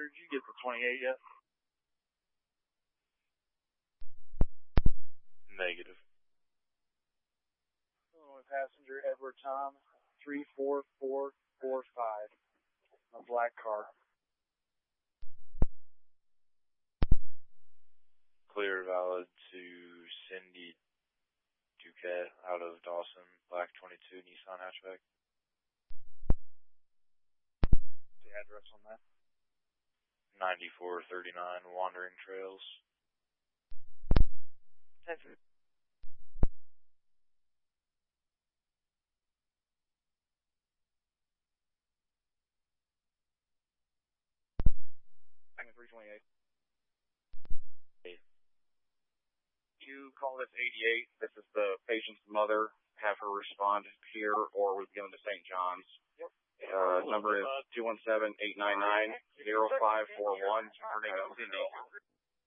did you get the 28 yet? Negative. Illinois passenger Edward Tom, 34445. A black car. Clear, valid to Cindy Duquette out of Dawson, black 22 Nissan hatchback. The address on that? 9439 Wandering Trails. 10-3. Second 328. You call this 88. This is the patient's mother. Have her respond here or we've given to St. John's. Yep. Number is 217-899-0541. Her name is Cindy.